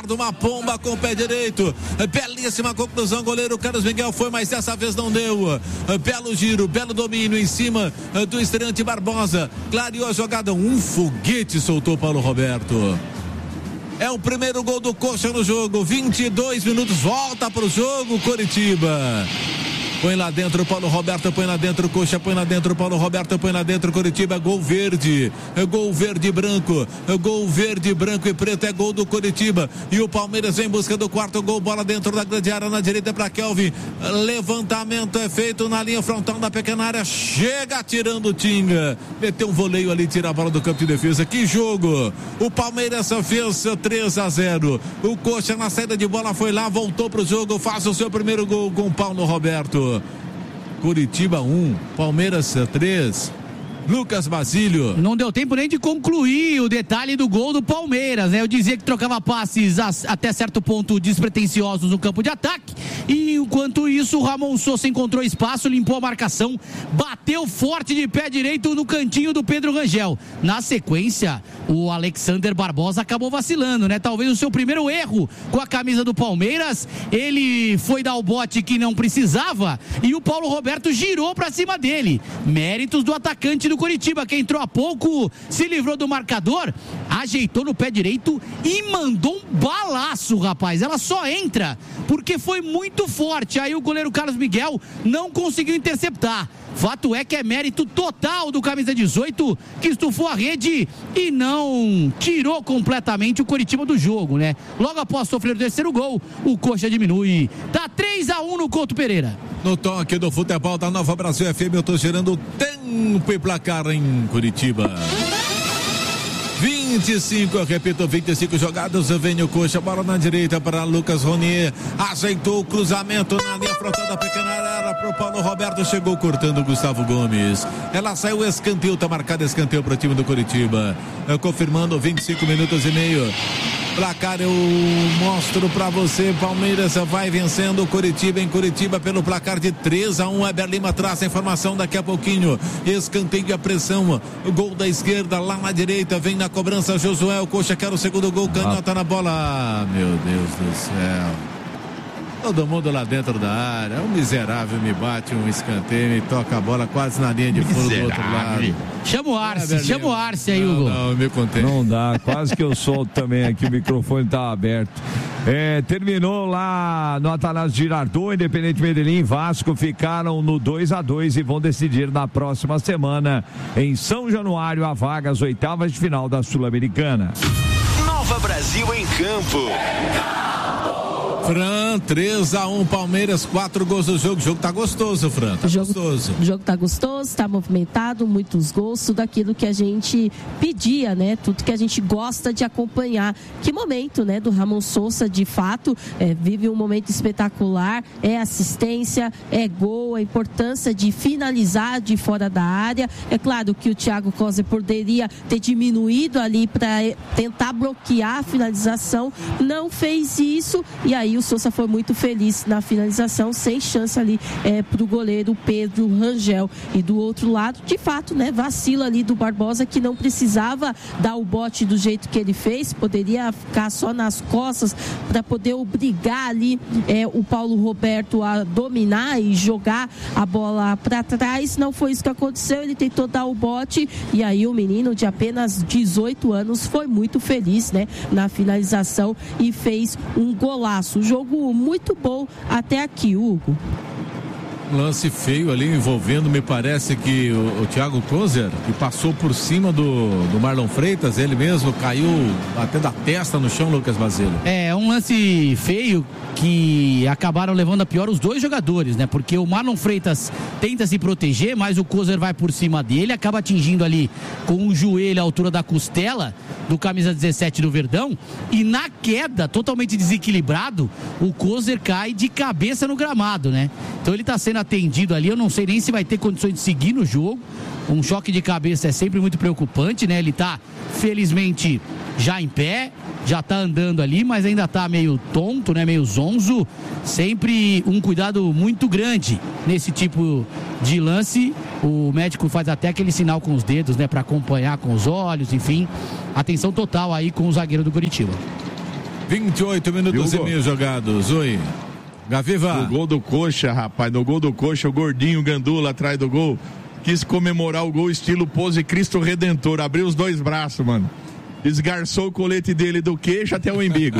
guarda uma pomba com o pé direito. Belíssima conclusão, goleiro Carlos Miguel foi, mas dessa vez não deu. Belo giro, belo domínio em cima do estreante Barbosa. Clareou a jogada, um foguete soltou Paulo Roberto. É o primeiro gol do Coxa no jogo, 22 minutos, volta pro jogo, Coritiba. Põe lá dentro, Paulo Roberto, põe lá dentro, Coxa, põe lá dentro, Paulo Roberto, põe lá dentro, Coritiba, gol verde e branco, gol verde, branco e preto, é gol do Coritiba, e o Palmeiras vem em busca do quarto gol, bola dentro da grande área, na direita para Kelvin, levantamento é feito na linha frontal da pequena área, chega tirando o Tinga, meteu um voleio ali, tira a bola do campo de defesa, que jogo, o Palmeiras fez 3-0, o Coxa na saída de bola foi lá, voltou pro jogo, faz o seu primeiro gol com o Paulo Roberto. Curitiba 1, Palmeiras 3. Lucas Basílio. Não deu tempo nem de concluir o detalhe do gol do Palmeiras, né? Eu dizia que trocava passes até certo ponto despretensiosos no campo de ataque, e enquanto isso o Ramon Sousa encontrou espaço, limpou a marcação, bateu forte de pé direito no cantinho do Pedro Rangel. Na sequência, o Alexander Barbosa acabou vacilando, né? Talvez o seu primeiro erro com a camisa do Palmeiras, ele foi dar o bote que não precisava e o Paulo Roberto girou pra cima dele. Méritos do atacante do Coritiba, que entrou há pouco, se livrou do marcador, ajeitou no pé direito e mandou um balaço, rapaz. Ela só entra porque foi muito forte. Aí o goleiro Carlos Miguel não conseguiu interceptar. Fato é que é mérito total do camisa 18, que estufou a rede e não tirou completamente o Coritiba do jogo, né? Logo após sofrer o terceiro gol, o Coxa diminui. Tá 3-1 no Couto Pereira. No toque do futebol da Nova Brasil FM, eu tô gerando tempo e placar em Curitiba. 25, eu repito, 25 jogadas, vem o Coxa, bola na direita para Lucas Ronier, ajeitou o cruzamento na linha frontal da pequena área para o Paulo Roberto, chegou cortando o Gustavo Gomes, ela saiu, escanteio, tá marcado escanteio para o time do Curitiba, confirmando 25 minutos e meio. Placar eu mostro pra você, Palmeiras vai vencendo o Coritiba em Curitiba pelo placar de 3-1, Eber Lima traz a informação daqui a pouquinho, escanteio, a pressão, o gol da esquerda lá na direita, vem na cobrança Josué, o Coxa quer o segundo gol, canhota na bola, meu Deus do céu. Todo mundo lá dentro da área, um miserável me bate um escanteio, me toca a bola quase na linha de fundo do outro lado. Chama o Arce aí, Hugo. Não, me contei. Não dá, quase que eu solto também aqui, o microfone tá aberto. Terminou lá no Atanásio Girardot, Independente Medellín e Vasco ficaram no 2-2 e vão decidir na próxima semana em São Januário a vaga às oitavas de final da Sul-Americana. Nova Brasil em campo. Fran, 3-1, Palmeiras, 4 gols do jogo. O jogo tá gostoso, Fran. Tá gostoso. O jogo tá gostoso, tá movimentado, muitos gols, tudo aquilo que a gente pedia, né? Tudo que a gente gosta de acompanhar. Que momento, né? Do Ramon Sousa, de fato, vive um momento espetacular. É assistência, é gol, a importância de finalizar de fora da área. É claro que o Thiago Coser poderia ter diminuído ali para tentar bloquear a finalização. Não fez isso e aí o Sousa foi muito feliz na finalização, sem chance ali pro goleiro Pedro Rangel. E do outro lado, de fato, né, vacila ali do Barbosa, que não precisava dar o bote do jeito que ele fez, poderia ficar só nas costas para poder obrigar ali o Paulo Roberto a dominar e jogar a bola para trás. Não foi isso que aconteceu, ele tentou dar o bote e aí o menino de apenas 18 anos foi muito feliz, né, na finalização e fez um golaço. Jogo muito bom até aqui, Hugo. Lance feio ali envolvendo, me parece que o Thiago Coser, que passou por cima do Marlon Freitas, ele mesmo caiu batendo a testa no chão, Lucas Basílio. É um lance feio que acabaram levando a pior os dois jogadores, né? Porque o Marlon Freitas tenta se proteger, mas o Coser vai por cima dele, acaba atingindo ali com o joelho à altura da costela do camisa 17 do Verdão, e na queda, totalmente desequilibrado, o Coser cai de cabeça no gramado, né? Então ele tá sendo atendido ali, eu não sei nem se vai ter condições de seguir no jogo. Um choque de cabeça é sempre muito preocupante, né? Ele tá, felizmente, já em pé, já tá andando ali, mas ainda tá meio tonto, né? Meio zonzo. Sempre um cuidado muito grande nesse tipo de lance. O médico faz até aquele sinal com os dedos, né? Pra acompanhar com os olhos, enfim. Atenção total aí com o zagueiro do Coritiba. 28 minutos e meio jogados. Oi. Gaviva. No gol do Coxa, rapaz. No gol do Coxa, o gordinho Gandula atrás do gol. Quis comemorar o gol estilo pose Cristo Redentor. Abriu os dois braços, mano. Esgarçou o colete dele do queixo até o umbigo.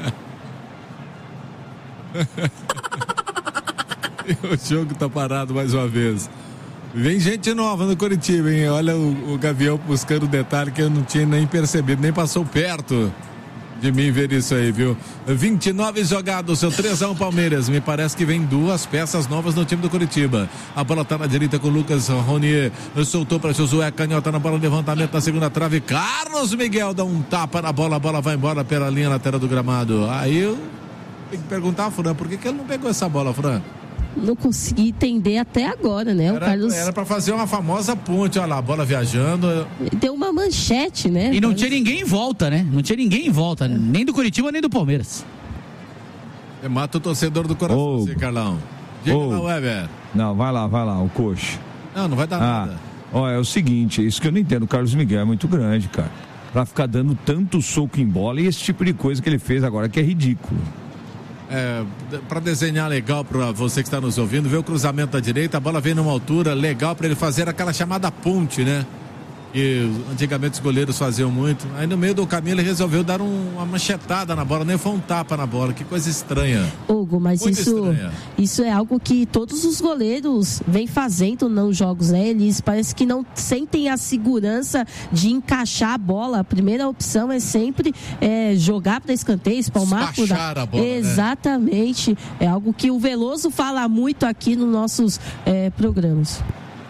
O jogo tá parado mais uma vez. Vem gente nova no Coritiba, hein? Olha o Gavião buscando detalhe que eu não tinha nem percebido, nem passou perto de mim ver isso aí, viu? 29 jogados, seu 3-1 Palmeiras. Me parece que vem duas peças novas no time do Coritiba. A bola tá na direita com o Lucas Ronier. Soltou para Josué, canhota na bola, levantamento na segunda trave. Carlos Miguel dá um tapa na bola, a bola vai embora pela linha lateral do gramado. Aí eu tenho que perguntar, Fran, por que ele não pegou essa bola, Fran? Não consegui entender até agora, né? Era para fazer uma famosa ponte, olha lá, a bola viajando. Deu uma manchete, né? E não tinha ninguém em volta, né? Não tinha ninguém em volta, nem do Coritiba, nem do Palmeiras. Mata o torcedor do coração, Carlão. Diga lá, Weber. Não, vai lá, o Coxa. Não vai dar nada. É o seguinte, isso que eu não entendo, o Carlos Miguel é muito grande, cara. Pra ficar dando tanto soco em bola e esse tipo de coisa que ele fez agora, que é ridículo. Para desenhar legal para você que está nos ouvindo, ver o cruzamento da direita, a bola vem numa altura legal para ele fazer aquela chamada ponte, né? Que antigamente os goleiros faziam muito. Aí no meio do caminho ele resolveu dar uma machetada na bola, nem foi um tapa na bola. Que coisa estranha. Hugo, mas isso é algo que todos os goleiros vêm fazendo nos jogos, né? Eles parece que não sentem a segurança de encaixar a bola. A primeira opção é sempre jogar para escanteio, espalmar a bola. Exatamente. Né? É algo que o Veloso fala muito aqui nos nossos programas.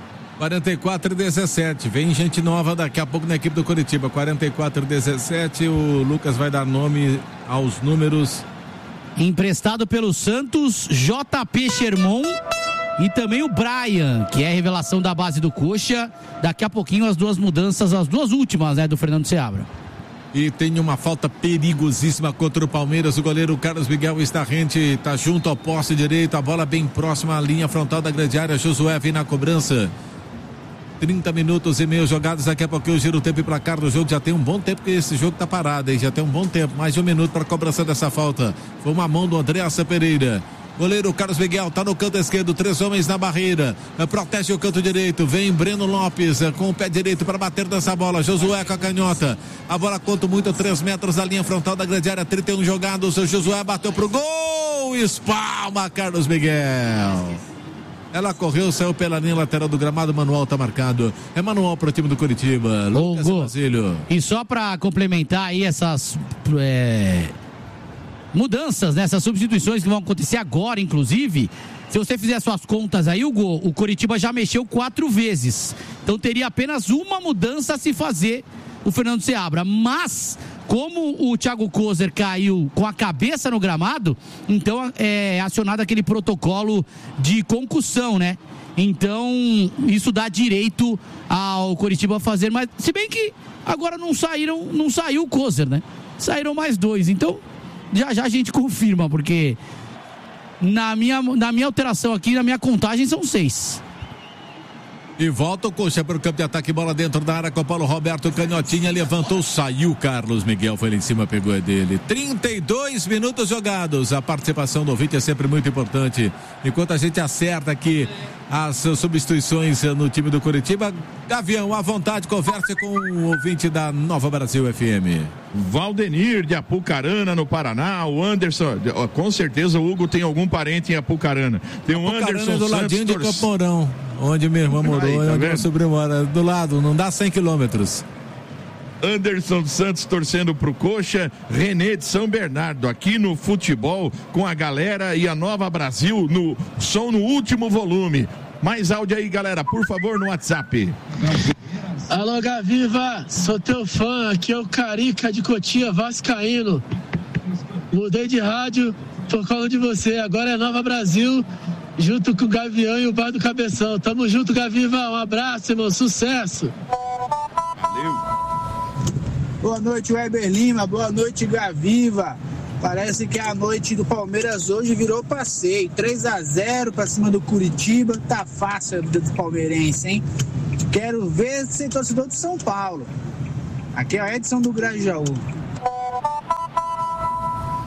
44-17, vem gente nova daqui a pouco na equipe do Coritiba. 44-17, o Lucas vai dar nome aos números. Emprestado pelo Santos, JP Sherman e também o Brian, que é a revelação da base do Coxa. Daqui a pouquinho as duas mudanças, as duas últimas, né, do Fernando Seabra. E tem uma falta perigosíssima contra o Palmeiras. O goleiro Carlos Miguel está rente, está junto ao poste direito, a bola bem próxima à linha frontal da grande área. Josué vem na cobrança. 30 minutos e meio jogados, daqui a pouquinho gira o tempo e placar do jogo. Já tem um bom tempo que esse jogo tá parado, hein? Já tem um bom tempo, mais de um minuto para a cobrança dessa falta. Foi uma mão do Andréassa Pereira. Goleiro Carlos Miguel tá no canto esquerdo, 3 homens na barreira, protege o canto direito, vem Breno Lopes com o pé direito para bater dessa bola. Josué com a canhota, a bola conta muito, 3 metros da linha frontal da grande área, 31 jogados. O Josué bateu pro gol, espalma Carlos Miguel. Ela correu, saiu pela linha lateral do gramado, manual tá marcado. É manual pro time do Coritiba. Lucas Basílio. E só para complementar aí essas mudanças, né, essas substituições que vão acontecer agora, inclusive, se você fizer suas contas aí, Hugo, o Coritiba já mexeu 4 vezes. Então teria apenas uma mudança a se fazer o Fernando Seabra. Mas, como o Thiago Kozer caiu com a cabeça no gramado, então é acionado aquele protocolo de concussão, né? Então, isso dá direito ao Coritiba fazer, mas se bem que agora não saiu o Kozer, né? Saíram mais 2, então já a gente confirma, porque na minha alteração aqui, na minha contagem, são 6. E volta o Coxa para o campo de ataque, bola dentro da área com o Paulo Roberto, canhotinha, levantou, saiu, Carlos Miguel foi lá em cima, pegou a dele. 32 minutos jogados, a participação do ouvinte é sempre muito importante. Enquanto a gente acerta aqui as substituições no time do Coritiba, Gavião, à vontade, converse com o ouvinte da Nova Brasil FM. Valdenir de Apucarana, no Paraná. O Anderson, com certeza o Hugo tem algum parente em Apucarana. Tem o Anderson do ladinho de Campo Mourão, onde minha irmã morou, aí, tá onde meu sobrinho mora, do lado, não dá 100 quilômetros. Anderson Santos torcendo pro Coxa. Renê de São Bernardo, aqui no futebol, com a galera e a Nova Brasil, no som no último volume. Mais áudio aí, galera, por favor, no WhatsApp. Alô, Gaviva, sou teu fã, aqui é o Carica de Cotia, vascaíno. Mudei de rádio por causa de você, agora é Nova Brasil, junto com o Gavião e o Bar do Cabeção. Tamo junto, Gaviva, um abraço, irmão, sucesso. Valeu. Boa noite, Weber Lima, boa noite, Gaviva. Parece que a noite do Palmeiras hoje virou passeio, 3-0 pra cima do Curitiba, tá fácil a vida do palmeirense, hein? Quero ver ser torcedor de São Paulo. Aqui é o Edson do Grajaú.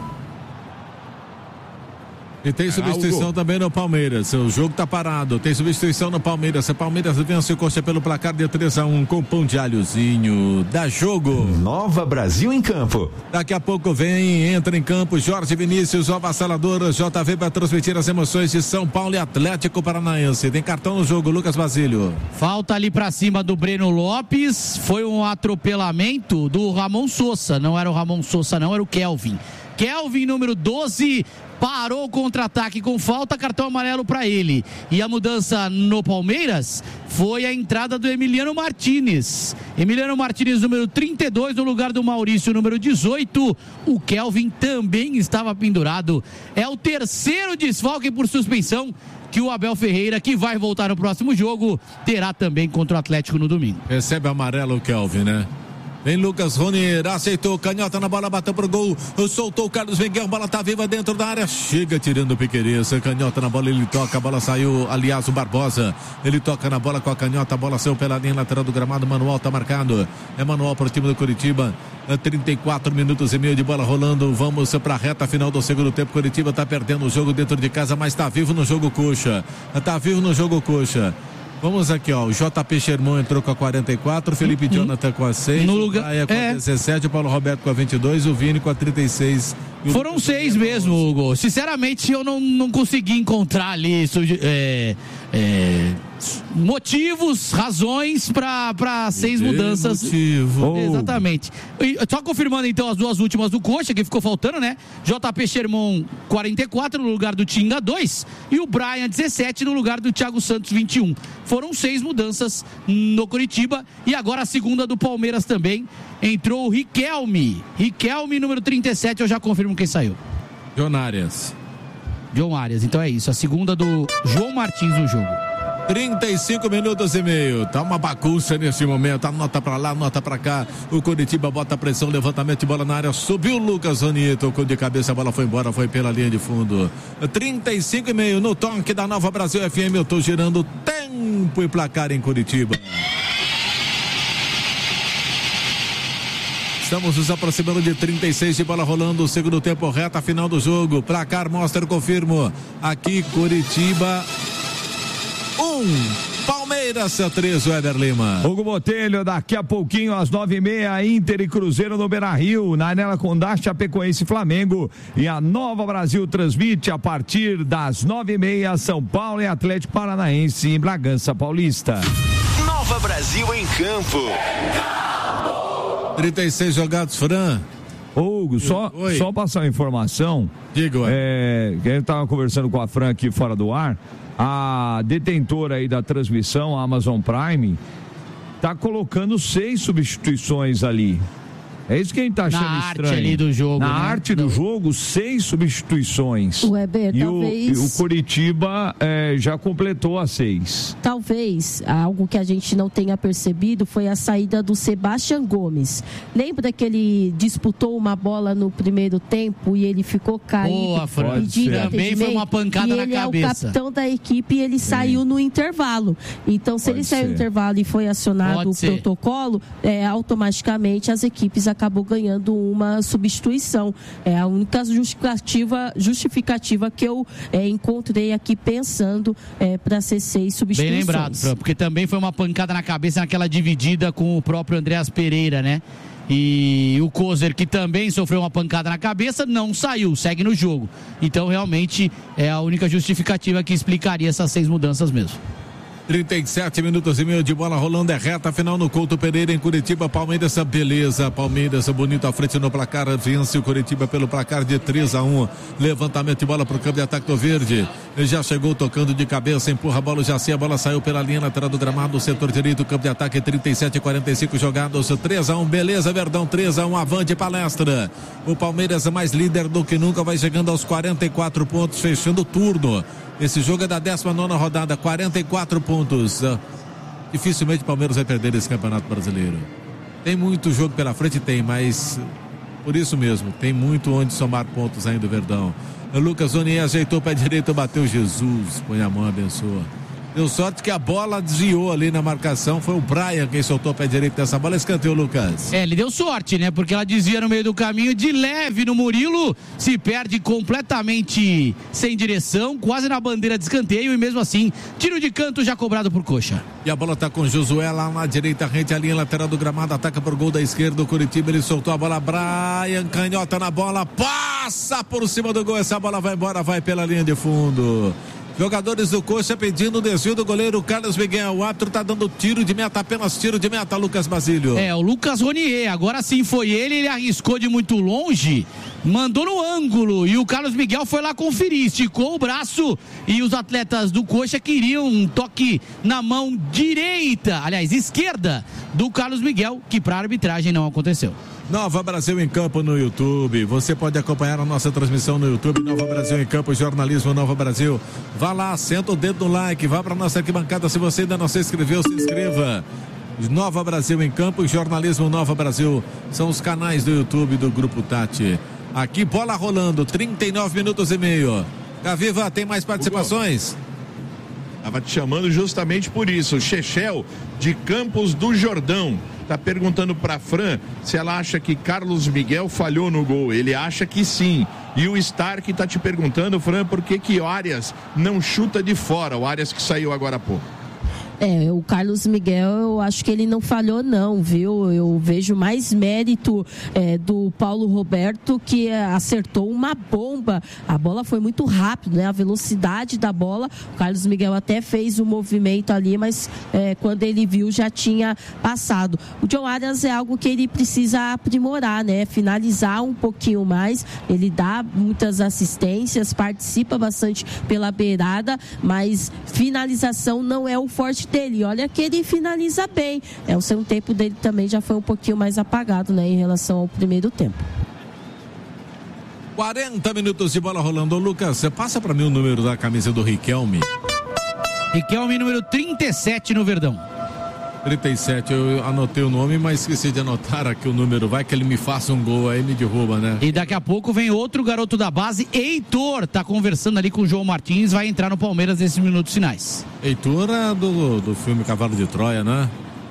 E tem substituição também no Palmeiras. O jogo tá parado. Tem substituição no Palmeiras. O Palmeiras vence o Coxa pelo placar de 3-1 com pão de alhozinho. Dá jogo. Nova Brasil em campo. Daqui a pouco entra em campo Jorge Vinícius, o avassalador. JV para transmitir as emoções de São Paulo e Atlético Paranaense. Tem cartão no jogo, Lucas Basílio. Falta ali pra cima do Breno Lopes. Foi um atropelamento do Ramon Sosa. Não era o Ramon Sosa, não, era o Kelvin. Kelvin, número 12, parou o contra-ataque com falta, cartão amarelo para ele. E a mudança no Palmeiras foi a entrada do Emiliano Martínez. Emiliano Martínez, número 32, no lugar do Maurício, número 18. O Kelvin também estava pendurado. É o terceiro desfalque por suspensão que o Abel Ferreira, que vai voltar no próximo jogo, terá também contra o Atlético no domingo. Recebe amarelo o Kelvin, né? Vem Lucas Rony, aceitou, canhota na bola, bateu pro gol, soltou o Carlos Miguel, bola tá viva dentro da área, chega tirando o Piqueires, canhota na bola, ele toca, a bola saiu, aliás o Barbosa, ele toca na bola com a canhota, a bola saiu pela linha lateral do gramado, Manuel tá marcado, é Manuel pro time do Curitiba, 34 minutos e meio de bola rolando, vamos pra reta final do segundo tempo, Curitiba tá perdendo o jogo dentro de casa, mas tá vivo no jogo coxa, Vamos aqui, ó, o JP Sherman entrou com a 44, Felipe Jonathan com a 6, no lugar, com a 17, o Paulo Roberto com a 22, o Vini com a 36. Foram 6 mesmo, Hugo. Sinceramente, eu não consegui encontrar ali motivos, razões para 6 mudanças. Exatamente. E só confirmando então as duas últimas do Coxa, que ficou faltando, né? JP Sherman 44 no lugar do Tinga 2 e o Brian 17 no lugar do Thiago Santos 21. Foram 6 mudanças no Curitiba e agora a segunda do Palmeiras também. Entrou o Riquelme, número 37, eu já confirmo quem saiu. John Arias. Então é isso, a segunda do João Martins no jogo. 35 minutos e meio, tá uma bagunça nesse momento, a nota pra lá, nota pra cá, o Curitiba bota a pressão, levantamento de bola na área, subiu o Lucas Rony, tocou de cabeça, a bola foi embora, foi pela linha de fundo. 35 e meio no toque da Nova Brasil FM, eu tô girando tempo e placar em Curitiba. Estamos nos aproximando de 36 de bola rolando, o segundo tempo, reta final do jogo, placar mostra, eu confirmo, aqui Curitiba 1, Palmeiras 3, Weber Lima. Hugo Botelho, daqui a pouquinho às 9h30, Inter e Cruzeiro no Beira-Rio, na Arena Condá, Chapecoense e Flamengo, e a Nova Brasil transmite a partir das 9h30, São Paulo e Atlético Paranaense em Bragança Paulista. Nova Brasil em campo. 36 jogados, Fran. Hugo, só passar uma informação. Diga, que a gente estava conversando com a Fran aqui fora do ar. A detentora aí da transmissão, a Amazon Prime, tá colocando 6 substituições ali. É isso que a gente tá achando estranho. Na arte ali do jogo. Na arte do jogo, 6 substituições. Weber, talvez... o Curitiba já completou as 6. Talvez algo que a gente não tenha percebido foi a saída do Sebastião Gomes. Lembra que ele disputou uma bola no primeiro tempo e ele ficou caído? Também foi uma pancada na cabeça. Ele é o capitão da equipe e ele saiu no intervalo. Então, se ele saiu no intervalo e foi acionado o protocolo, automaticamente as equipes acabou ganhando uma substituição. É a única justificativa que eu encontrei aqui pensando para ser 6 substituições. Bem lembrado, Fran, porque também foi uma pancada na cabeça naquela dividida com o próprio Andreas Pereira, né? E o Kozer, que também sofreu uma pancada na cabeça, não saiu, segue no jogo. Então, realmente, é a única justificativa que explicaria essas 6 mudanças mesmo. 37 minutos e meio de bola rolando, é reta final no Couto Pereira em Curitiba. Palmeiras, beleza, Palmeiras bonito à frente no placar, vence o Curitiba pelo placar de 3-1. Levantamento de bola pro campo de ataque do Verde, ele já chegou tocando de cabeça, empurra a bola, já sei, a bola saiu pela linha lateral do gramado, setor direito, campo de ataque, 37-45 jogados, 3-1, beleza, Verdão, 3-1, avante palestra. O Palmeiras mais líder do que nunca, vai chegando aos 44 pontos, fechando o turno. Esse jogo é da 19ª rodada, 44 pontos. Dificilmente o Palmeiras vai perder esse Campeonato Brasileiro. Tem muito jogo pela frente, mas por isso mesmo, tem muito onde somar pontos ainda o Verdão. O Lucas Rony ajeitou o pé direito, bateu Jesus, põe a mão, abençoa. Deu sorte que a bola desviou ali na marcação. Foi o Brian quem soltou o pé direito dessa bola. Escanteio, Lucas. Ele deu sorte, né? Porque ela desvia no meio do caminho, de leve no Murilo, se perde completamente sem direção, quase na bandeira de escanteio e mesmo assim, tiro de canto já cobrado por Coxa. E a bola tá com o Josué lá na direita, rente à linha lateral do gramado, ataca por gol da esquerda do Curitiba, ele soltou a bola, Brian canhota na bola, passa por cima do gol, essa bola vai embora, vai pela linha de fundo. Jogadores do Coxa pedindo o desvio do goleiro Carlos Miguel. O árbitro tá dando tiro de meta, apenas tiro de meta, Lucas Basílio. O Lucas Ronier, agora sim foi ele arriscou de muito longe, mandou no ângulo e o Carlos Miguel foi lá conferir, esticou o braço e os atletas do Coxa queriam um toque na mão direita, aliás, esquerda do Carlos Miguel, que para a arbitragem não aconteceu. Nova Brasil em Campo no YouTube. Você pode acompanhar a nossa transmissão no YouTube. Nova Brasil em Campo, jornalismo Nova Brasil. Vá lá, senta o dedo no like, vá para nossa arquibancada. Se você ainda não se inscreveu, se inscreva. Nova Brasil em Campo, jornalismo Nova Brasil. São os canais do YouTube do Grupo Tati. Aqui, bola rolando, 39 minutos e meio. Gaviva, tem mais participações? Estava te chamando justamente por isso. Chechel, de Campos do Jordão, está perguntando para Fran se ela acha que Carlos Miguel falhou no gol. Ele acha que sim. E o Stark está te perguntando, Fran, por que o Arias não chuta de fora, o Arias que saiu agora há pouco. O Carlos Miguel, eu acho que ele não falhou não, viu? Eu vejo mais mérito do Paulo Roberto, que acertou uma bomba. A bola foi muito rápida, né? A velocidade da bola, o Carlos Miguel até fez um movimento ali, mas quando ele viu já tinha passado. O John Arias é algo que ele precisa aprimorar, né? Finalizar um pouquinho mais, ele dá muitas assistências, participa bastante pela beirada, mas finalização não é o forte dele. Olha que ele finaliza bem. O segundo tempo dele também já foi um pouquinho mais apagado, né, em relação ao primeiro tempo. 40 minutos de bola rolando. Lucas, você passa para mim o número da camisa do Riquelme. Riquelme, número 37 no Verdão. 37, eu anotei o nome, mas esqueci de anotar aqui o número. Vai que ele me faça um gol aí, me derruba, né? E daqui a pouco vem outro garoto da base, Heitor, tá conversando ali com o João Martins, vai entrar no Palmeiras nesses minutos finais. Heitor é do filme Cavalo de Troia, né?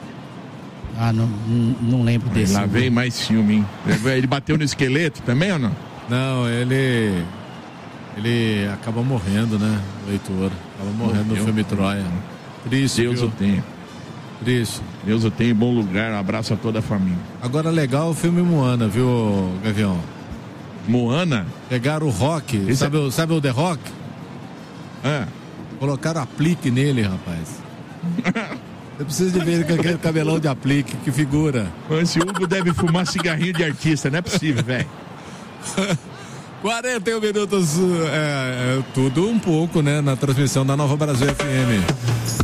Não lembro desse. Lá vem mais filme, hein? Ele bateu no esqueleto também ou não? Não, ele acaba morrendo, né? O Heitor acaba morrendo no filme Troia. Triste, Deus o tenha. Triste. Deus o tenha em bom lugar, um abraço a toda a família. Agora legal o filme Moana, viu, Gavião? Moana? Pegaram o Rock, sabe o The Rock? Colocaram aplique nele, rapaz. Eu preciso de ver ele com aquele cabelão de aplique, que figura. Esse Hugo deve fumar cigarrinho de artista, não é possível, velho. 41 minutos, tudo um pouco, né, na transmissão da Nova Brasil FM.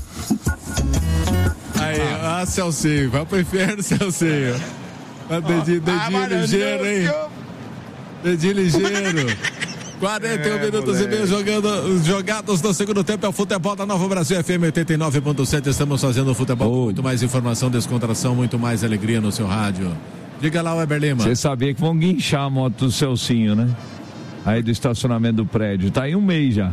Aí, Celcinho, vai pro inferno, Celcinho. Dedinho ligeiro, hein? Dedinho ligeiro. 41 minutos e meio jogados no segundo tempo. É o futebol da Nova Brasil FM 89.7. Estamos fazendo o futebol com muito mais informação, descontração, muito mais alegria no seu rádio. Diga lá, Weber Lima. Você sabia que vão guinchar a moto do Celcinho, né? Aí do estacionamento do prédio. Tá aí um mês já.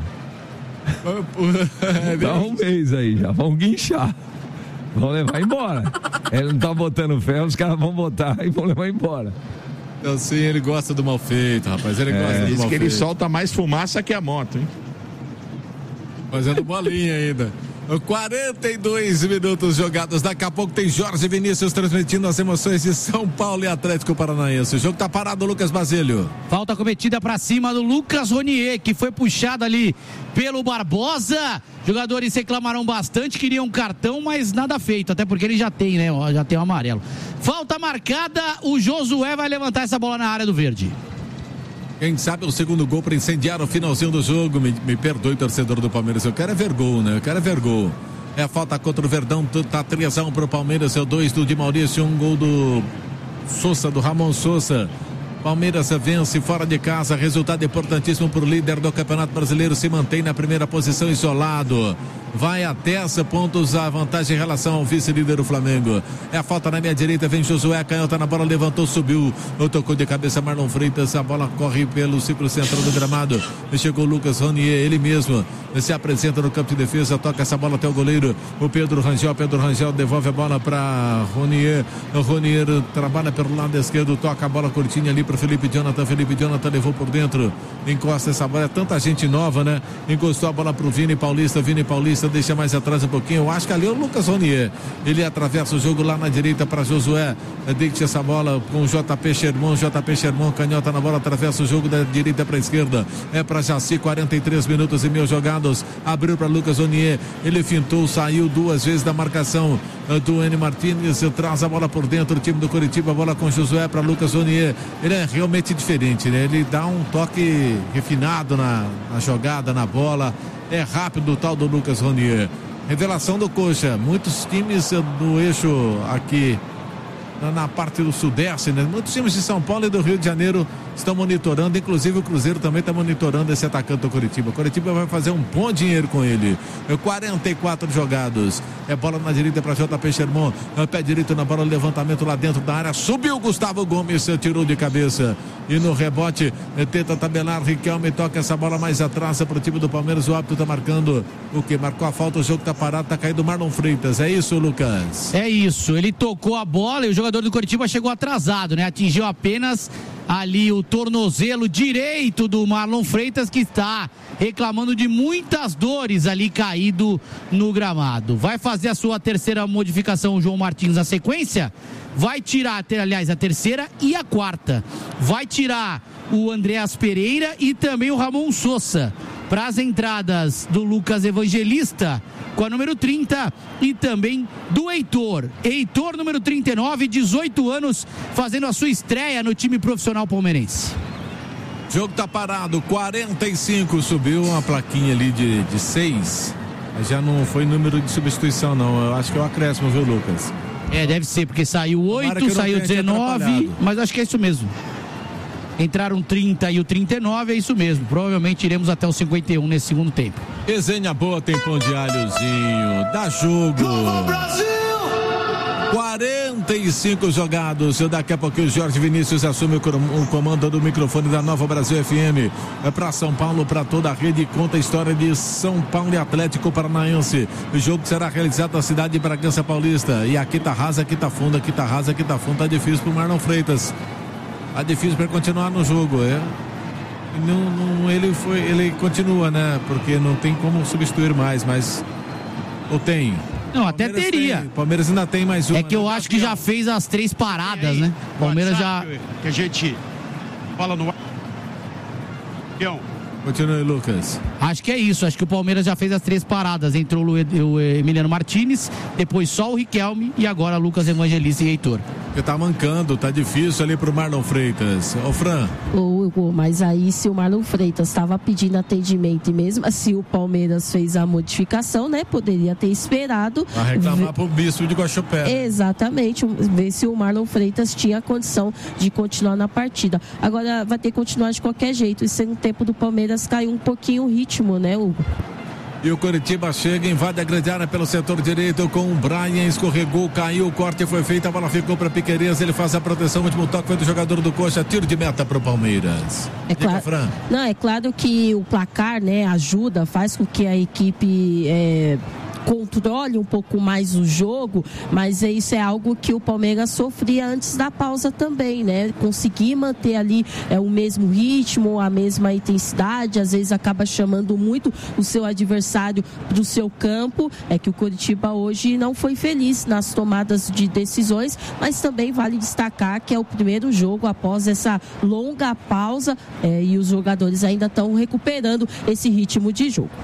Tá um mês aí já. Vão guinchar. Vão levar embora. Ele não tá botando ferro, os caras vão botar e vão levar embora. Então, sim, ele gosta do mal feito, rapaz. Ele gosta do mal feito. Diz que ele solta mais fumaça que a moto, hein? Fazendo bolinha ainda. 42 minutos jogados. Daqui a pouco tem Jorge Vinícius transmitindo as emoções de São Paulo e Atlético Paranaense. O jogo tá parado, Lucas Basílio. Falta cometida pra cima do Lucas Ronier, que foi puxado ali pelo Barbosa. Jogadores reclamaram bastante, queriam um cartão, mas nada feito, até porque ele já tem, né? Já tem o amarelo. Falta marcada, o Josué vai levantar essa bola na área do verde. Quem sabe o segundo gol para incendiar o finalzinho do jogo. Me perdoe, torcedor do Palmeiras. Eu quero é ver gol, né? Eu quero é ver gol. É a falta contra o Verdão. Tá 3-1 pro Palmeiras. É o 2 do Di Maurício. Um gol do Sousa, do Ramon Sousa. Palmeiras vence fora de casa, resultado importantíssimo para o líder do Campeonato Brasileiro, se mantém na primeira posição isolado. Vai a 10 pontos a vantagem em relação ao vice-líder do Flamengo. É a falta na minha direita, vem Josué, canhota na bola, levantou, subiu, tocou de cabeça Marlon Freitas, a bola corre pelo círculo central do gramado. Chegou o Lucas Ronier, ele mesmo se apresenta no campo de defesa, toca essa bola até o goleiro, o Pedro Rangel devolve a bola para Ronier. O Ronier trabalha pelo lado esquerdo, toca a bola curtinha ali para Felipe Jonathan levou por dentro, encosta essa bola, é tanta gente nova, né? Encostou a bola pro Vini Paulista deixa mais atrás um pouquinho, eu acho que ali é o Lucas Ronier, ele atravessa o jogo lá na direita para Josué, deixa essa bola com o JP Sherman, canhota na bola, atravessa o jogo da direita para a esquerda, é para Jaci, 43 minutos e meio jogados, abriu para Lucas Ronier, ele fintou, saiu duas vezes da marcação do N. Martins, traz a bola por dentro, o time do Coritiba, a bola com Josué para Lucas Ronier, ele é realmente diferente, né? Ele dá um toque refinado na jogada, na bola, é rápido o tal do Lucas Ronier. Revelação do Coxa, muitos times do eixo aqui na parte do sudeste, né? Muitos times de São Paulo e do Rio de Janeiro estão monitorando, inclusive o Cruzeiro também está monitorando esse atacante do Coritiba. O Coritiba vai fazer um bom dinheiro com ele. 44 jogados, é bola na direita para JP Sherman, pé direito na bola, levantamento lá dentro da área, subiu Gustavo Gomes, tirou de cabeça e no rebote tenta tabelar Riquelme, toca essa bola mais atrás para o time do Palmeiras. O árbitro está marcando o que? Marcou a falta, o jogo está parado, está caído Marlon Freitas, é isso, Lucas? É isso, ele tocou a bola e o jogador do Coritiba chegou atrasado, né? Atingiu apenas ali o tornozelo direito do Marlon Freitas, que está reclamando de muitas dores ali caído no gramado. Vai fazer a sua terceira modificação o João Martins na sequência, vai tirar, aliás, a terceira e a quarta, vai tirar o Andreas Pereira e também o Ramon Sosa para as entradas do Lucas Evangelista com a número 30 e também do Heitor, número 39, 18 anos, fazendo a sua estreia no time profissional palmeirense. O jogo tá parado, 45, subiu uma plaquinha ali de 6, já não foi número de substituição não, eu acho que é o acréscimo, viu, Lucas? Deve ser, porque saiu 8, saiu 19, mas acho que é isso mesmo. Entraram 30 e o 39, é isso mesmo. Provavelmente iremos até o 51 nesse segundo tempo. Resenha boa, tem pão de alhozinho. Dá jogo. 45 jogados. Daqui a pouquinho o Jorge Vinícius assume o comando do microfone da Nova Brasil FM. É para São Paulo, para toda a rede. Conta a história de São Paulo e Atlético Paranaense. O jogo será realizado na cidade de Bragança Paulista. E aqui tá rasa, aqui tá fundo, aqui tá rasa, aqui tá fundo. Tá difícil pro Marlon Freitas. Tá difícil para continuar no jogo, ele continua, né? Porque não tem como substituir mais, mas ou tem? Não, até teria. O Palmeiras ainda tem mais uma. É que eu acho que já fez as 3 paradas, né? O Palmeiras já. Que a gente fala no. Continue, Lucas. Acho que é isso, acho que o Palmeiras já fez as 3 paradas. Entrou o Emiliano Martins, depois só o Riquelme e agora Lucas Evangelista e Heitor. Porque tá mancando, tá difícil ali pro Marlon Freitas. Ô, Fran. Mas aí, se o Marlon Freitas estava pedindo atendimento e mesmo assim o Palmeiras fez a modificação, né? Poderia ter esperado. Pra reclamar pro Bispo de Guaxupé. Exatamente, ver se o Marlon Freitas tinha condição de continuar na partida. Agora vai ter que continuar de qualquer jeito. E sem o tempo do Palmeiras caiu um pouquinho o ritmo, né, Hugo? E o Coritiba chega, invade a grande área pelo setor direito com o Brian, escorregou, caiu, o corte foi feito, a bola ficou para Piquerez, ele faz a proteção, o último toque foi do jogador do Coxa, tiro de meta para o Palmeiras. É claro que o placar, né, ajuda, faz com que a equipe controle um pouco mais o jogo, mas isso é algo que o Palmeiras sofria antes da pausa também, né? Conseguir manter ali o mesmo ritmo, a mesma intensidade, às vezes acaba chamando muito o seu adversário para o seu campo. É que o Coritiba hoje não foi feliz nas tomadas de decisões, mas também vale destacar que é o primeiro jogo após essa longa pausa e os jogadores ainda estão recuperando esse ritmo de jogo.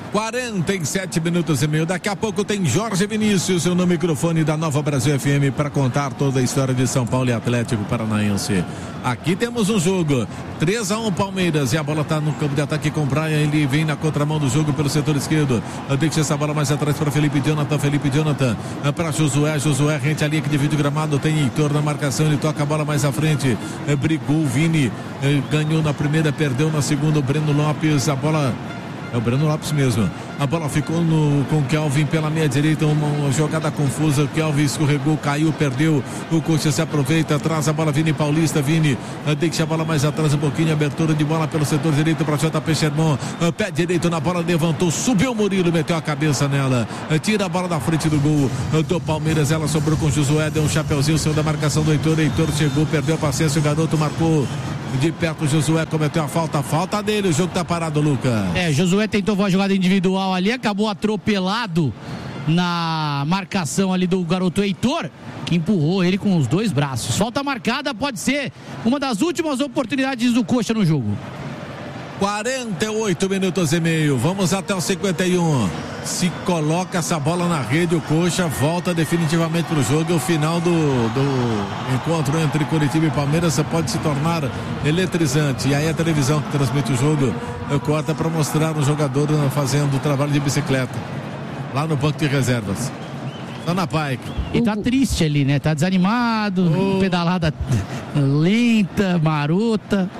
47 minutos e meio. Daqui a pouco tem Jorge Vinícius no microfone da Nova Brasil FM para contar toda a história de São Paulo e Atlético Paranaense. Aqui temos um jogo 3-1 Palmeiras e a bola está no campo de ataque com Brian. Ele vem na contramão do jogo pelo setor esquerdo. Deixa essa bola mais atrás para Felipe Jonathan para Josué rente à linha que divide o gramado. Tem Heitor na marcação, ele toca a bola mais à frente. Brigou o Vini, ganhou na primeira, perdeu na segunda. O Breno Lopes, a bola... É o Breno Lopes mesmo. A bola ficou com o Kelvin pela meia direita. Uma jogada confusa. O Kelvin escorregou, caiu, perdeu. O Coxa se aproveita, traz a bola. Vini Paulista. Vini deixa a bola mais atrás um pouquinho. Abertura de bola pelo setor direito para JP Sherman. Pé direito na bola, levantou, subiu o Murilo, meteu a cabeça nela. Tira a bola da frente do gol do Palmeiras. Ela sobrou com o Josué. Deu um chapeuzinho, saiu da marcação do Heitor. Heitor chegou, perdeu a paciência. O garoto marcou. De perto o Josué cometeu a falta dele, o jogo tá parado, Lucas. Josué tentou uma jogada individual ali, acabou atropelado na marcação ali do garoto Heitor, que empurrou ele com os dois braços. Falta marcada, pode ser uma das últimas oportunidades do Coxa no jogo. 48 minutos e meio, vamos até os 51. Se coloca essa bola na rede, o Coxa volta definitivamente para o jogo. E o final do encontro entre Coritiba e Palmeiras pode se tornar eletrizante. E aí a televisão que transmite o jogo corta para mostrar o jogador fazendo o trabalho de bicicleta lá no banco de reservas. Tá na Pike. E tá triste ali, né? Tá desanimado, pedalada lenta, marota.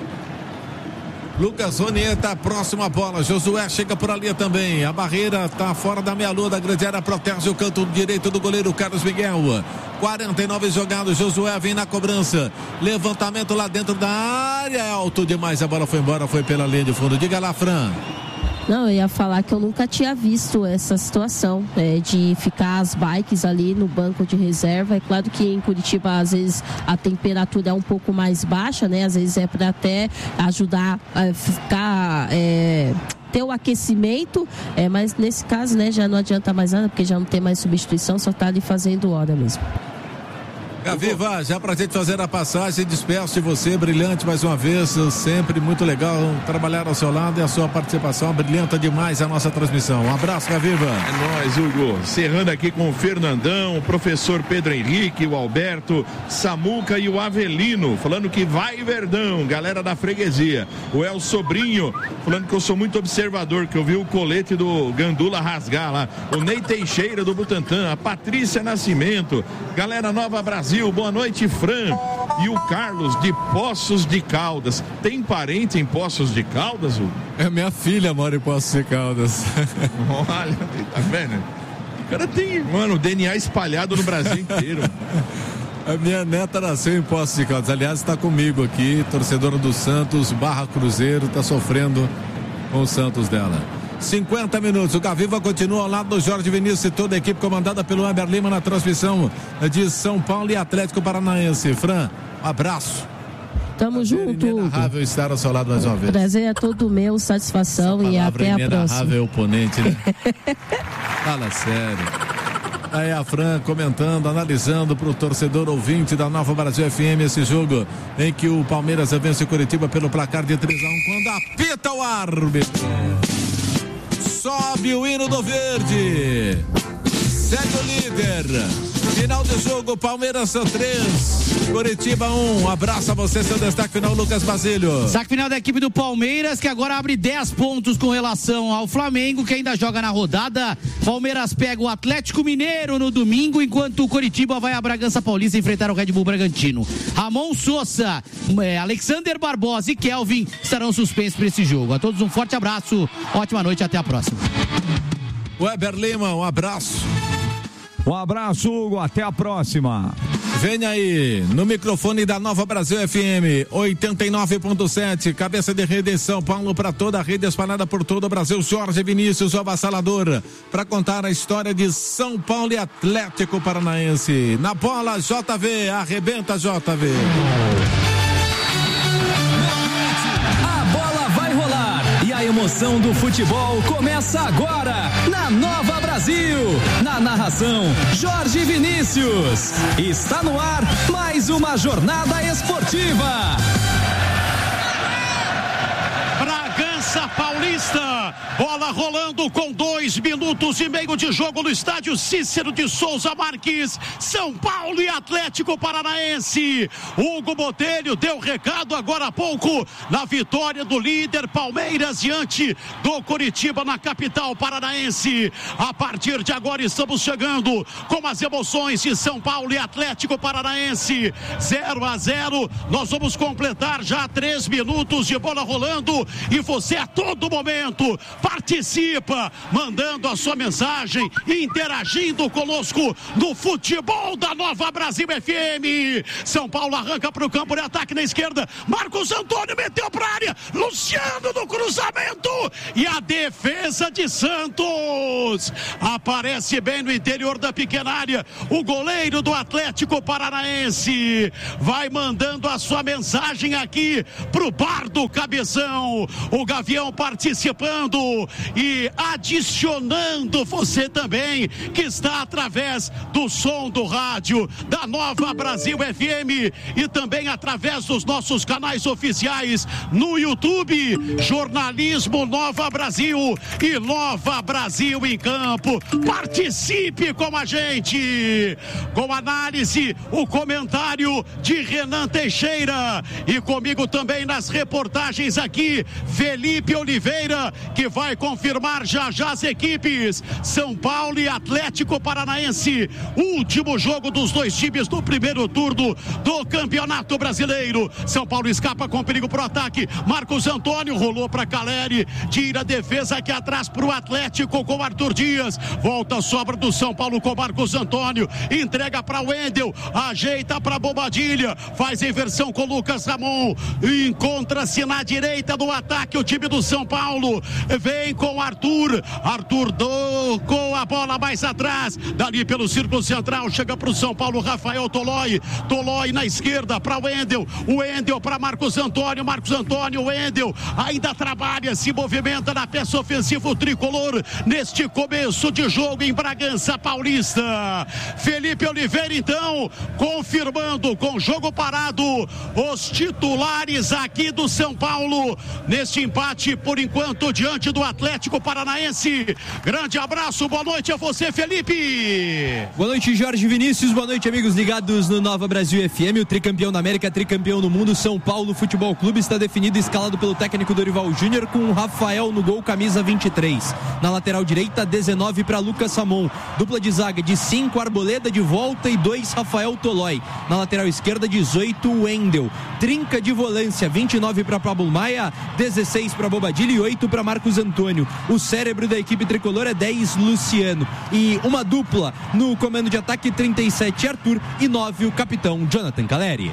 Lucas Ronier tá próximo à bola. Josué chega por ali também. A barreira tá fora da meia-lua da grande área. Protege o canto direito do goleiro Carlos Miguel. 49 jogados. Josué vem na cobrança. Levantamento lá dentro da área. É alto demais. A bola foi embora. Foi pela linha de fundo. Diga lá, Fran. Não, eu ia falar que eu nunca tinha visto essa situação, de ficar as bikes ali no banco de reserva. É claro que em Curitiba às vezes a temperatura é um pouco mais baixa, né? Às vezes é para até ajudar a ficar ter o aquecimento, mas nesse caso, né, já não adianta mais nada, porque já não tem mais substituição, só tá ali fazendo hora mesmo. Gaviva, já pra gente fazer a passagem, despeço de você, brilhante mais uma vez, sempre muito legal trabalhar ao seu lado e a sua participação brilhanta demais a nossa transmissão. Um abraço, Gaviva. É nóis, Hugo. Encerrando aqui com o Fernandão, o professor Pedro Henrique, o Alberto, Samuca e o Avelino, falando que vai Verdão, galera da freguesia. O El Sobrinho, falando que eu sou muito observador, que eu vi o colete do Gandula rasgar lá. O Ney Teixeira do Butantã, a Patrícia Nascimento, galera Nova Brasil. Boa noite, Fran. E o Carlos de Poços de Caldas. Tem parente em Poços de Caldas, Hugo? Minha filha mora em Poços de Caldas. Olha, tá vendo? O cara tem, mano, DNA espalhado no Brasil inteiro. A minha neta nasceu em Poços de Caldas. Aliás, está comigo aqui, torcedora do Santos, /Cruzeiro, está sofrendo com o Santos dela. 50 minutos, o Gaviva continua ao lado do Jorge Vinícius e toda a equipe comandada pelo Weber Lima na transmissão de São Paulo e Atlético Paranaense. Fran, um abraço. Tamo junto. Inenarrável estar ao seu lado mais uma vez. Prazer é todo meu, satisfação e até a próxima. Inenarrável oponente, né? Fala sério. Aí a Fran comentando, analisando para o torcedor ouvinte da Nova Brasil FM esse jogo em que o Palmeiras vence o Coritiba pelo placar de 3-1 quando apita o árbitro. Sobe o hino do verde. Segue o líder. Final do jogo, Palmeiras 3, Coritiba 1. Abraço a você, seu destaque final, Lucas Basílio. Destaque final da equipe do Palmeiras, que agora abre 10 pontos com relação ao Flamengo, que ainda joga na rodada. Palmeiras pega o Atlético Mineiro no domingo, enquanto o Coritiba vai a Bragança Paulista enfrentar o Red Bull Bragantino. Ramon Sousa, Alexander Barbosa e Kelvin estarão suspensos para esse jogo. A todos um forte abraço, ótima noite, até a próxima. Weber Lima, um abraço. Um abraço, Hugo, até a próxima. Vem aí, no microfone da Nova Brasil FM, 89.7, cabeça de rede em São Paulo para toda a rede espalhada por todo o Brasil, Jorge Vinícius, o avassalador, para contar a história de São Paulo e Atlético Paranaense. Na bola, JV, arrebenta JV. A bola vai rolar e a emoção do futebol começa agora na Nova Brasil. Na narração, Jorge Vinícius. Está no ar mais uma jornada esportiva. Bragança Bragança Paulista. Bola rolando com 2 minutos e meio de jogo no estádio Cícero de Souza Marques. São Paulo e Atlético Paranaense. Hugo Botelho deu recado agora há pouco na vitória do líder Palmeiras diante do Coritiba na capital paranaense. A partir de agora estamos chegando com as emoções de São Paulo e Atlético Paranaense. 0-0. Nós vamos completar já 3 minutos de bola rolando e você a todo momento participa, mandando a sua mensagem, interagindo conosco no futebol da Nova Brasil FM. São Paulo arranca para o campo de ataque na esquerda. Marcos Antônio meteu para a área. Luciano no cruzamento e a defesa de Santos aparece bem no interior da pequena área. O goleiro do Atlético Paranaense vai mandando a sua mensagem aqui pro bar do Cabeção. O Gavião participando e adicionando você também que está através do som do rádio da Nova Brasil FM e também através dos nossos canais oficiais no YouTube, Jornalismo Nova Brasil e Nova Brasil em Campo. Participe com a gente, com análise, o comentário de Renan Teixeira e comigo também nas reportagens aqui, Felipe Oliveira, que vai confirmar já as equipes. São Paulo e Atlético Paranaense, último jogo dos dois times do primeiro turno do Campeonato Brasileiro. São Paulo escapa com perigo pro ataque. Marcos Antônio rolou para Caleri, tira a defesa aqui atrás pro Atlético com Arthur Dias. Volta a sobra do São Paulo com Marcos Antônio, entrega para Wendel, ajeita para Bobadilha, faz a inversão com Lucas Ramon, encontra-se na direita do ataque o time do São Paulo, vem com Arthur com a bola mais atrás, dali pelo círculo central, chega para o São Paulo, Rafael Tolói na esquerda para Wendel para Marcos Antônio, Wendel ainda trabalha, se movimenta na peça ofensiva o tricolor neste começo de jogo em Bragança Paulista. Felipe Oliveira então confirmando com jogo parado os titulares aqui do São Paulo neste empate por enquanto diante do Atlético Paranaense. Grande abraço, boa noite a você, Felipe. Boa noite, Jorge Vinícius, boa noite, amigos ligados no Nova Brasil FM. O tricampeão da América, tricampeão no mundo, São Paulo Futebol Clube está definido, escalado pelo técnico Dorival Júnior, com o Rafael no gol, camisa 23. Na lateral direita, 19 para Lucas Ramon. Dupla de zaga de 5, Arboleda de volta e 2, Rafael Tolói. Na lateral esquerda, 18, Wendel. Trinca de volância, 29 para Pablo Maia, 16 para Bobadilha e 8 para Marcos Antônio. O cérebro da equipe tricolor é 10, Luciano. E uma dupla no comando de ataque, 37, Arthur e 9, o capitão Jonathan Caleri.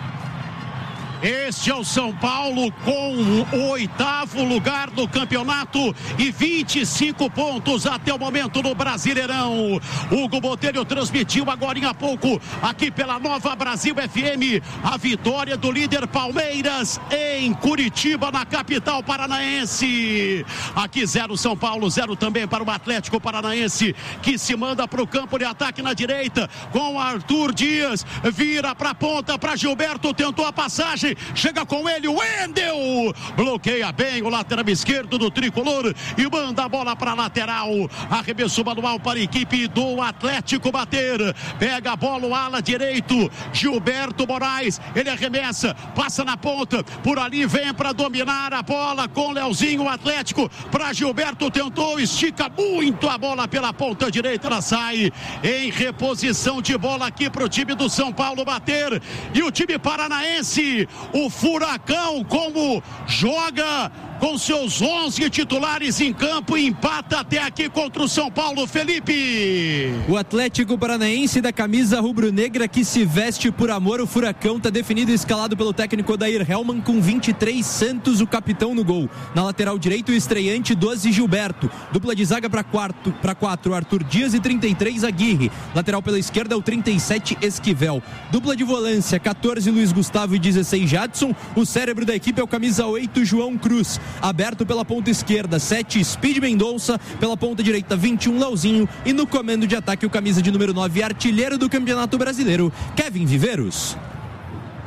Este é o São Paulo com o 8º lugar do campeonato e 25 pontos até o momento no Brasileirão. Hugo Botelho transmitiu agora há pouco aqui pela Nova Brasil FM a vitória do líder Palmeiras em Curitiba, na capital paranaense. Aqui 0 São Paulo, 0 também para o Atlético Paranaense, que se manda para o campo de ataque na direita com Arthur Dias, vira para a ponta para Gilberto, tentou a passagem, chega com ele, o Wendel bloqueia bem o lateral esquerdo do tricolor e manda a bola para a lateral. Arremesso manual para a equipe do Atlético bater, pega a bola o ala direito, Gilberto Moraes, ele arremessa, passa na ponta, por ali vem para dominar a bola com Leozinho, o Atlético para Gilberto, tentou, estica muito a bola pela ponta direita, ela sai em reposição de bola aqui para o time do São Paulo bater. E o time paranaense, o Furacão, como joga com seus 11 titulares em campo, empata até aqui contra o São Paulo, Felipe. O Atlético Paranaense da camisa rubro-negra que se veste por amor, o Furacão está definido e escalado pelo técnico Odair Hellmann com 23, Santos, o capitão no gol. Na lateral direito, o estreante 12, Gilberto. Dupla de zaga para 4, Arthur Dias e 33, Aguirre. Lateral pela esquerda, o 37, Esquivel. Dupla de volância, 14, Luiz Gustavo e 16, Jadson. O cérebro da equipe é o camisa 8, João Cruz. Aberto pela ponta esquerda, 7, Speed Mendonça. Pela ponta direita, 21, Leozinho. E no comando de ataque, o camisa de número 9, artilheiro do Campeonato Brasileiro, Kevin Viveiros.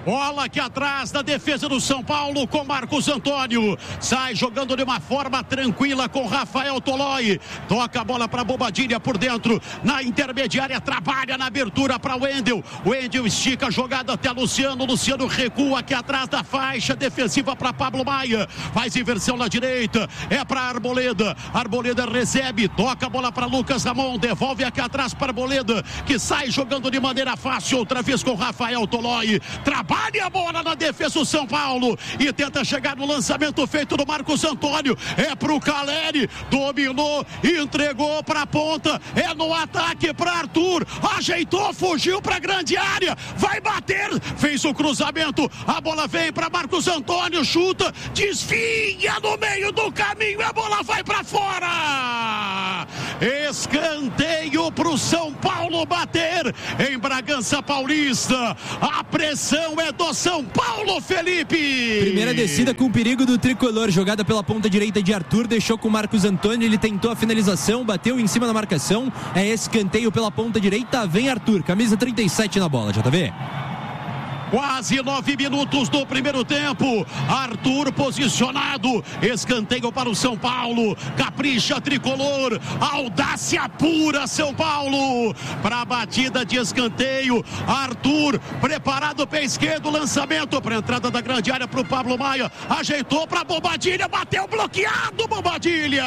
Bola aqui atrás da defesa do São Paulo com Marcos Antônio. Sai jogando de uma forma tranquila com Rafael Tolói. Toca a bola para Bobadilha por dentro. Na intermediária, trabalha na abertura para Wendel. Wendel estica a jogada até Luciano. Luciano recua aqui atrás da faixa defensiva para Pablo Maia. Faz inversão na direita. É para Arboleda. Arboleda recebe. Toca a bola para Lucas Ramon. Devolve aqui atrás para Arboleda, que sai jogando de maneira fácil. Outra vez com Rafael Tolói. Trabalha a bola na defesa do São Paulo e tenta chegar no lançamento feito do Marcos Antônio. É pro Caleri, dominou, entregou pra ponta, é no ataque pra Arthur, ajeitou, fugiu pra grande área, vai bater, fez o cruzamento, a bola vem pra Marcos Antônio, chuta, desvia no meio do caminho, a bola vai pra fora. Escanteio pro São Paulo bater em Bragança Paulista. A pressão é do São Paulo, Felipe. Primeira descida com o perigo do tricolor, jogada pela ponta direita de Arthur, deixou com o Marcos Antônio, ele tentou a finalização, bateu em cima da marcação, é escanteio pela ponta direita, vem Arthur, camisa 37 na bola, JV. Quase 9 minutos do primeiro tempo. Arthur posicionado. Escanteio para o São Paulo. Capricha tricolor. Audácia pura São Paulo. Para a batida de escanteio. Arthur preparado pé esquerdo. Lançamento para a entrada da grande área para o Pablo Maia. Ajeitou para Bobadilha. Bateu bloqueado Bobadilha.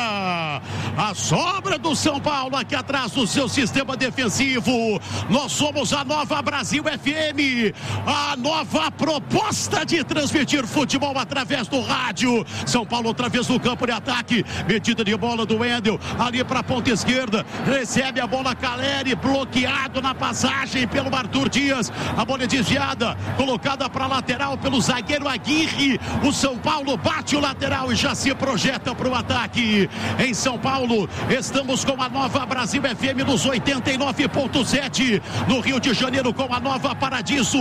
A sobra do São Paulo aqui atrás do seu sistema defensivo. Nós somos a Nova Brasil FM. A nova proposta de transmitir futebol através do rádio. São Paulo outra vez no campo de ataque, metida de bola do Wendel, ali para a ponta esquerda, recebe a bola Caleri, bloqueado na passagem pelo Arthur Dias, a bola é desviada, colocada para a lateral pelo zagueiro Aguirre. O São Paulo bate o lateral e já se projeta para o ataque. Em São Paulo, estamos com a Nova Brasil FM nos 89.7, no Rio de Janeiro com a Nova Paradiso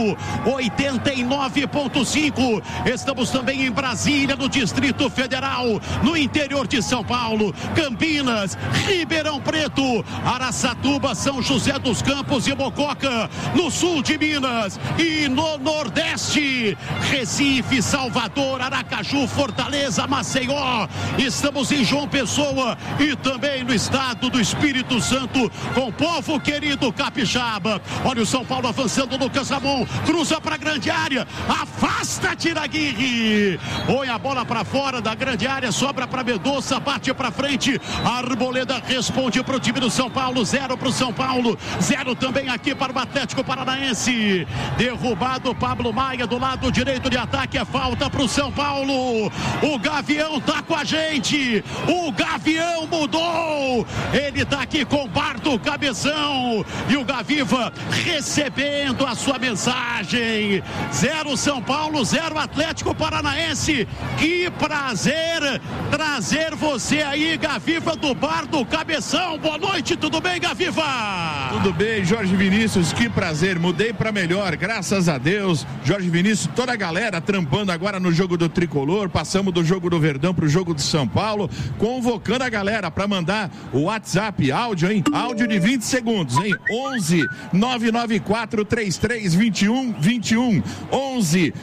89.5. Estamos também em Brasília, no Distrito Federal, no interior de São Paulo, Campinas, Ribeirão Preto, Araçatuba, São José dos Campos e Mococa, no sul de Minas e no Nordeste, Recife, Salvador, Aracaju, Fortaleza, Maceió. Estamos em João Pessoa e também no estado do Espírito Santo, com o povo querido capixaba. Olha o São Paulo avançando, Lucas Ramon, cruza para a grande área, afasta Tiraguirre, põe a bola para fora da grande área, sobra para Mendonça, bate para frente, Arboleda responde para o time do São Paulo, 0 para o São Paulo, 0 também aqui para o Atlético Paranaense. Derrubado Pablo Maia do lado direito de ataque, é falta para o São Paulo. O Gavião tá com a gente, o Gavião mudou, ele tá aqui com Bardo Cabeção e o Gaviva recebendo a sua mensagem. 0 São Paulo, 0 Atlético Paranaense. Que prazer trazer você aí, Gaviva, do Bar do Cabeção. Boa noite, tudo bem, Gaviva? Tudo bem, Jorge Vinícius, que prazer, mudei para melhor, graças a Deus. Jorge Vinícius, toda a galera trampando agora no jogo do Tricolor, passamos do jogo do Verdão para o jogo do São Paulo, convocando a galera para mandar o WhatsApp, áudio, hein? Áudio de 20 segundos, hein? 11 994 33 21 21. 11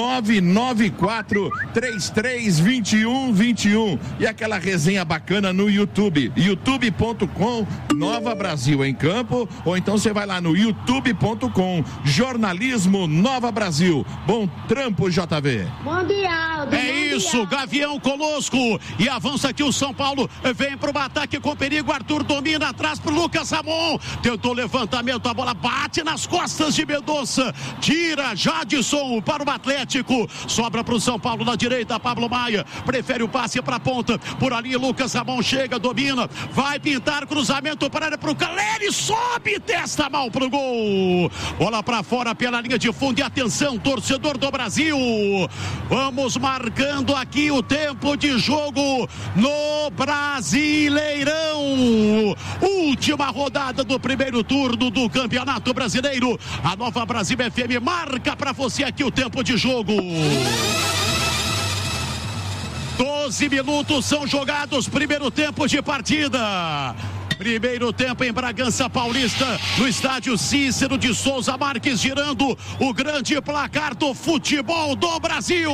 994 33 21 21. E aquela resenha bacana no YouTube, youtube.com Nova Brasil em Campo, ou então você vai lá no youtube.com Jornalismo Nova Brasil. Bom trampo, JV. Mundial. É isso, Gavião conosco e avança aqui o São Paulo, vem para o ataque com perigo, Arthur domina atrás para o Lucas Ramon, tentou levantamento, a bola bate nas costas de Mendonça, tira Jadson para o Atlético, sobra para o São Paulo na direita, Pablo Maia prefere o passe para a ponta, por ali Lucas Ramon chega, domina, vai pintar cruzamento para o Caleri, sobe, testa mal pro gol, bola para fora pela linha de fundo e atenção, torcedor do Brasil, vamos marcando aqui o tempo de jogo no Brasileirão, última rodada do primeiro turno do Campeonato Brasileiro. A Nova Brasil FM marca para você aqui o tempo de jogo. 12 minutos são jogados, primeiro tempo de partida. Primeiro tempo em Bragança Paulista, no estádio Cícero de Souza Marques, girando o grande placar do futebol do Brasil.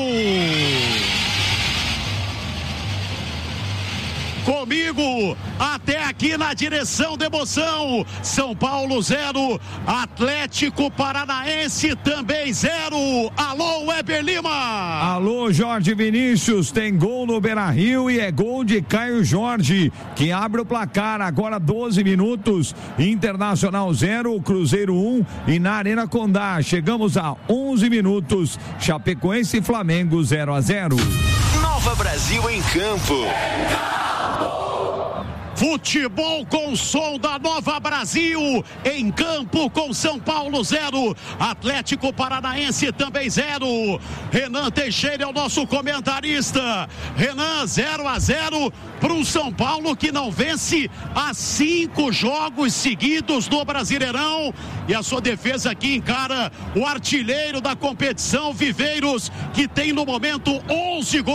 Comigo, até aqui na direção da emoção. São Paulo 0, Atlético Paranaense também 0. Alô, Weber Lima. Alô, Jorge Vinícius, tem gol no Beira-Rio e é gol de Caio Jorge, que abre o placar. Agora 12 minutos, Internacional 0, Cruzeiro 1 e na Arena Condá. Chegamos a 11 minutos, Chapecoense e Flamengo 0-0. Nova Brasil em campo. Futebol com som da Nova Brasil, em campo com São Paulo 0, Atlético Paranaense também 0. Renan Teixeira é o nosso comentarista. Renan, 0-0 para o São Paulo, que não vence há 5 jogos seguidos no Brasileirão, e a sua defesa aqui encara o artilheiro da competição, Viveiros, que tem no momento 11 gols.